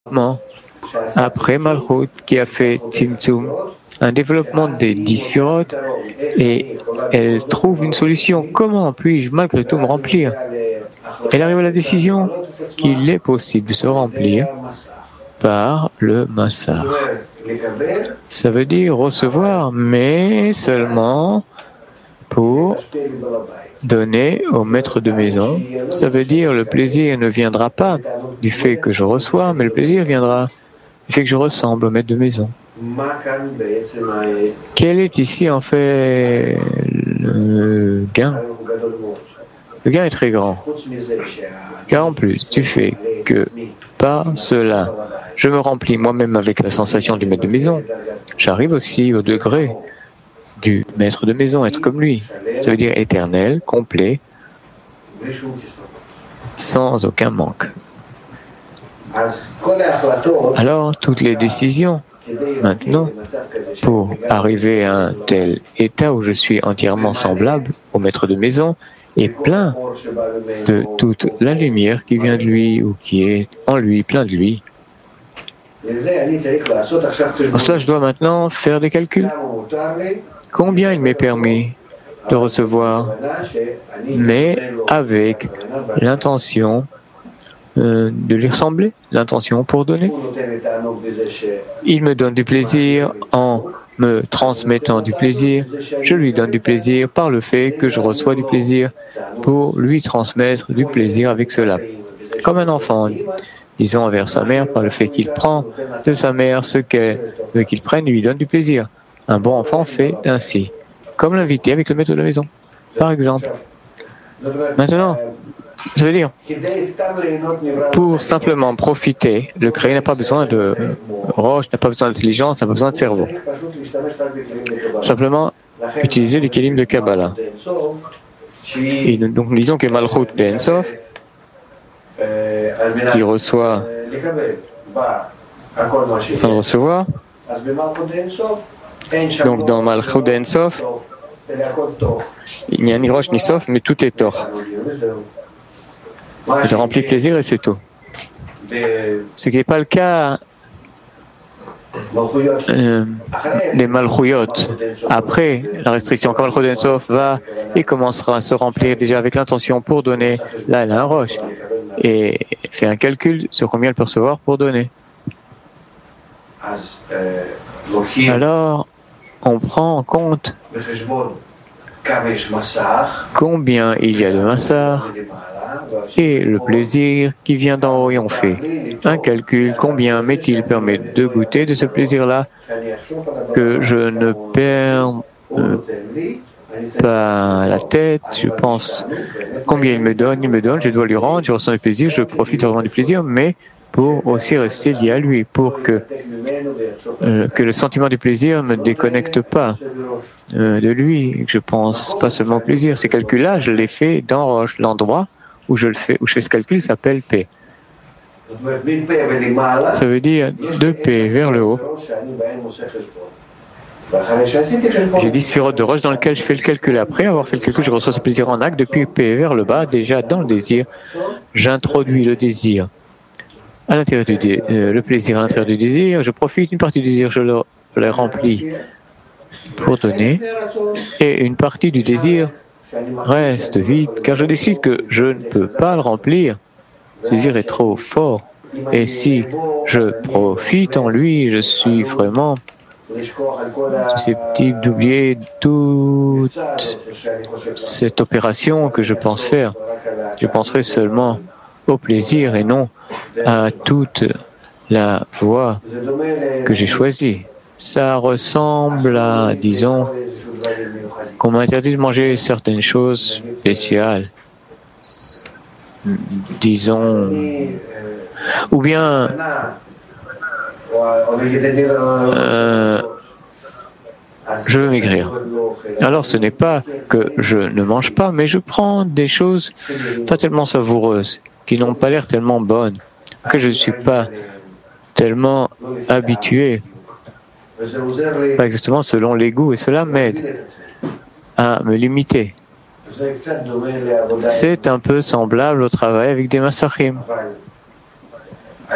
après Malchut qui a fait Tzimtzum, un développement des 10 Sphirot, et elle trouve une solution. Comment puis-je malgré tout me remplir? Elle arrive à la décision qu'il est possible de se remplir par le Massar. Ça veut dire recevoir, mais seulement pour donner au maître de maison. Ça veut dire le plaisir ne viendra pas du fait que je reçois, mais le plaisir viendra du fait que je ressemble au maître de maison. Quel est ici en fait le gain? Le gain est très grand, car en plus du fait que par cela, je me remplis moi-même avec la sensation du maître de maison, j'arrive aussi au degré du maître de maison, être comme lui. Ça veut dire éternel, complet, sans aucun manque. Alors, toutes les décisions, maintenant, pour arriver à un tel état où je suis entièrement semblable au maître de maison et plein de toute la lumière qui vient de lui ou qui est en lui, plein de lui. En cela, je dois maintenant faire des calculs. Combien il m'est permis de recevoir, mais avec l'intention de lui ressembler, l'intention pour donner. Il me donne du plaisir en me transmettant du plaisir. Je lui donne du plaisir par le fait que je reçois du plaisir pour lui transmettre du plaisir avec cela. Comme un enfant, disons envers sa mère, par le fait qu'il prend de sa mère ce qu'elle veut qu'il prenne, il lui donne du plaisir. Un bon enfant fait ainsi, comme l'invité avec le maître de la maison, par exemple. Maintenant, ça veut dire, pour simplement profiter, le créé n'a pas besoin de roche, n'a pas besoin d'intelligence, n'a pas besoin de cerveau. Simplement, utiliser les kelim de Kabbalah. Et donc, disons que Malchut de Ensof, qui reçoit, afin de recevoir, donc dans Malchut de Ensof, il n'y a ni roche ni sof, mais tout est tort. Je remplis plaisir et c'est tout. Ce qui n'est pas le cas des Malchuyot. Après, la restriction, quand Malchut d'Ensof va et commencera à se remplir déjà avec l'intention pour donner, là elle a un roche et fait un calcul sur combien elle peut recevoir pour donner. Alors, on prend en compte combien il y a de massar et le plaisir qui vient d'en haut, et on fait un calcul, combien m'est-il permet de goûter de ce plaisir-là, que je ne perds pas la tête, je pense combien il me donne, je dois lui rendre, je ressens du plaisir, je profite vraiment du plaisir, mais pour aussi rester lié à lui, pour que le sentiment du plaisir ne me déconnecte pas de lui, que je pense pas seulement au plaisir. Ces calculs-là, je les fais dans Roche. L'endroit où je fais ce calcul s'appelle P. Ça veut dire de P vers le haut. J'ai 10 sphirotes de roche dans lesquelles je fais le calcul. Après avoir fait le calcul, je reçois ce plaisir en acte. Depuis P vers le bas, déjà dans le désir, j'introduis le désir à l'intérieur le plaisir à l'intérieur du désir. Je profite, une partie du désir, je le remplis pour donner, et une partie du désir reste vide, car je décide que je ne peux pas le remplir. Ce désir est trop fort. Et si je profite en lui, je suis vraiment susceptible d'oublier toute cette opération que je pense faire. Je penserai seulement au plaisir et non à toute la voie que j'ai choisie. Ça ressemble à, disons, qu'on m'interdit de manger certaines choses spéciales. Disons, ou bien je veux maigrir. Alors ce n'est pas que je ne mange pas, mais je prends des choses pas tellement savoureuses, qui n'ont pas l'air tellement bonnes, que je ne suis pas tellement habitué, pas exactement selon les goûts, et cela m'aide à me limiter. C'est un peu semblable au travail avec des massachim.